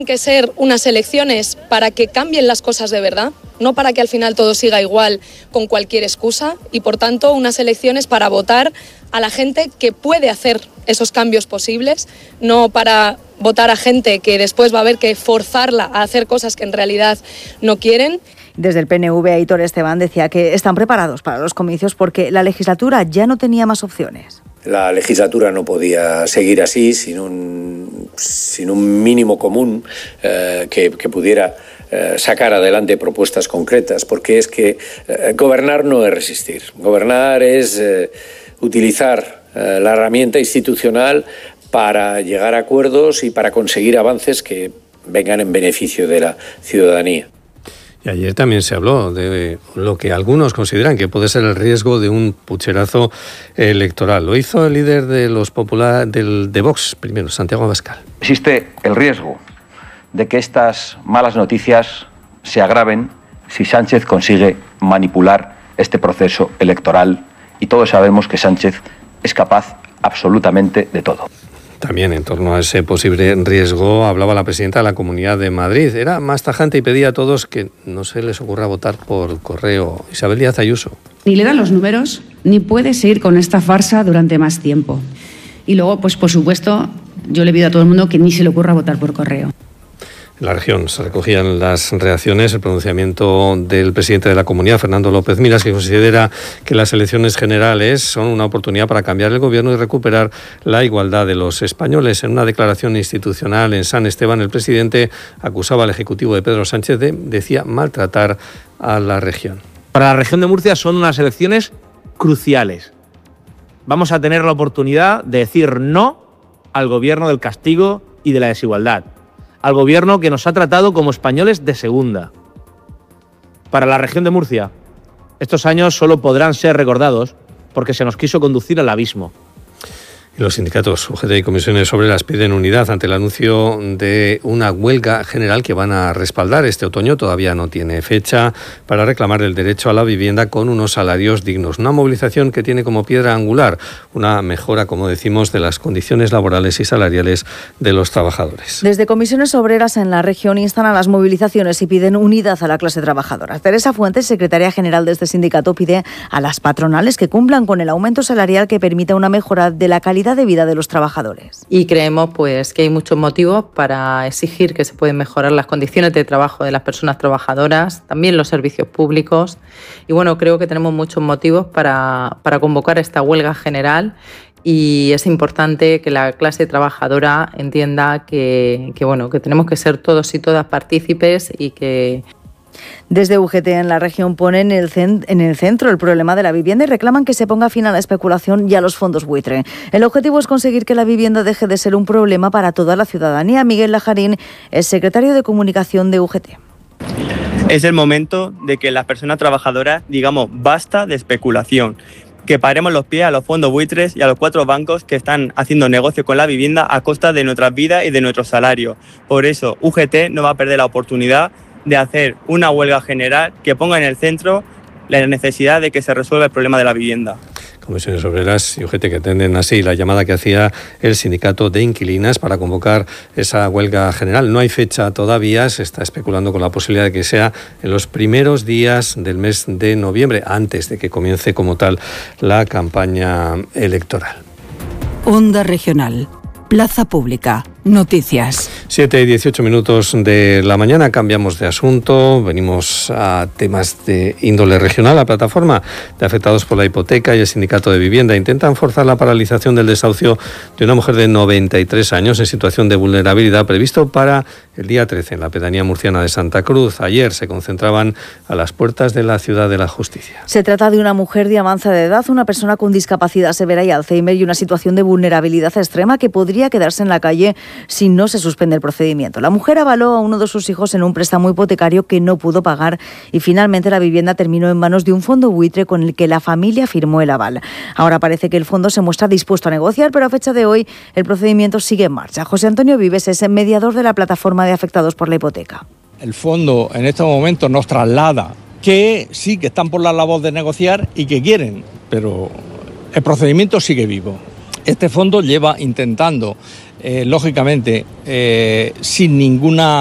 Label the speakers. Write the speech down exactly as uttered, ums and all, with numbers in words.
Speaker 1: que ser unas elecciones para que cambien las cosas de verdad, no para que al final todo siga igual con cualquier excusa, y por tanto unas elecciones para votar a la gente que puede hacer esos cambios posibles, no para votar a gente que después va a haber que forzarla a hacer cosas que en realidad no quieren.
Speaker 2: Desde el P N V, Aitor Esteban decía que están preparados para los comicios porque la legislatura ya no tenía más opciones.
Speaker 3: La legislatura no podía seguir así sin un, sin un mínimo común eh, que, que pudiera eh, sacar adelante propuestas concretas, porque es que eh, gobernar no es resistir. Gobernar es eh, utilizar eh, la herramienta institucional para llegar a acuerdos y para conseguir avances que vengan en beneficio de la ciudadanía.
Speaker 4: Y ayer también se habló de lo que algunos consideran que puede ser el riesgo de un pucherazo electoral. Lo hizo el líder de los popular, del, de Vox, primero, Santiago Abascal.
Speaker 5: Existe el riesgo de que estas malas noticias se agraven si Sánchez consigue manipular este proceso electoral, y todos sabemos que Sánchez es capaz absolutamente de todo.
Speaker 4: También en torno a ese posible riesgo hablaba la presidenta de la Comunidad de Madrid. Era más tajante y pedía a todos que no se les ocurra votar por correo. Isabel Díaz Ayuso.
Speaker 6: Ni le dan los números, ni puede seguir con esta farsa durante más tiempo. Y luego, pues por supuesto, yo le pido a todo el mundo que ni se le ocurra votar por correo.
Speaker 4: En la región se recogían las reacciones, el pronunciamiento del presidente de la Comunidad, Fernando López Miras, que considera que las elecciones generales son una oportunidad para cambiar el gobierno y recuperar la igualdad de los españoles. En una declaración institucional en San Esteban, el presidente acusaba al Ejecutivo de Pedro Sánchez de, decía, maltratar a la región.
Speaker 7: Para la región de Murcia son unas elecciones cruciales. Vamos a tener la oportunidad de decir no al gobierno del castigo y de la desigualdad, al gobierno que nos ha tratado como españoles de segunda. Para la región de Murcia, estos años solo podrán ser recordados porque se nos quiso conducir al abismo.
Speaker 4: Y los sindicatos U G T y comisiones obreras piden unidad ante el anuncio de una huelga general que van a respaldar este otoño. Todavía no tiene fecha, para reclamar el derecho a la vivienda con unos salarios dignos. Una movilización que tiene como piedra angular una mejora, como decimos, de las condiciones laborales y salariales de los trabajadores.
Speaker 2: Desde comisiones obreras en la región instan a las movilizaciones y piden unidad a la clase trabajadora. Teresa Fuentes, secretaria general de este sindicato, pide a las patronales que cumplan con el aumento salarial que permita una mejora de la calidad de vida de los trabajadores.
Speaker 8: Y creemos pues que hay muchos motivos para exigir que se pueden mejorar las condiciones de trabajo de las personas trabajadoras, también los servicios públicos. Y bueno, creo que tenemos muchos motivos para, para convocar esta huelga general, y es importante que la clase trabajadora entienda que, que, bueno, que tenemos que ser todos y todas partícipes y que...
Speaker 2: Desde U G T en la región ponen el cen- en el centro el problema de la vivienda y reclaman que se ponga fin a la especulación y a los fondos buitre. El objetivo es conseguir que la vivienda deje de ser un problema para toda la ciudadanía. Miguel Lajarín es secretario de comunicación de U G T.
Speaker 9: Es el momento de que las personas trabajadoras digamos basta de especulación, que paremos los pies a los fondos buitres y a los cuatro bancos que están haciendo negocio con la vivienda a costa de nuestras vidas y de nuestros salarios. Por eso U G T no va a perder la oportunidad de hacer una huelga general que ponga en el centro la necesidad de que se resuelva el problema de la vivienda.
Speaker 4: Comisiones obreras y U G T que atienden así la llamada que hacía el sindicato de inquilinas para convocar esa huelga general. No hay fecha todavía, se está especulando con la posibilidad de que sea en los primeros días del mes de noviembre, antes de que comience como tal la campaña electoral.
Speaker 10: Onda Regional, Plaza Pública. Noticias.
Speaker 4: siete y dieciocho minutos de la mañana, cambiamos de asunto, venimos a temas de índole regional. La plataforma de afectados por la hipoteca y el sindicato de vivienda intentan forzar la paralización del desahucio de una mujer de noventa y tres años en situación de vulnerabilidad, previsto para el día trece en la pedanía murciana de Santa Cruz. Ayer se concentraban a las puertas de la Ciudad de la Justicia.
Speaker 2: Se trata de una mujer de avanzada edad, una persona con discapacidad severa y Alzheimer y una situación de vulnerabilidad extrema que podría quedarse en la calle si no se suspende el procedimiento. La mujer avaló a uno de sus hijos en un préstamo hipotecario que no pudo pagar y finalmente la vivienda terminó en manos de un fondo buitre con el que la familia firmó el aval. Ahora parece que el fondo se muestra dispuesto a negociar, pero a fecha de hoy el procedimiento sigue en marcha. José Antonio Vives es el mediador de la plataforma de afectados por la hipoteca.
Speaker 11: El fondo en estos momentos nos traslada que sí, que están por la labor de negociar y que quieren, pero el procedimiento sigue vivo. Este fondo lleva intentando eh, lógicamente, eh, sin ninguna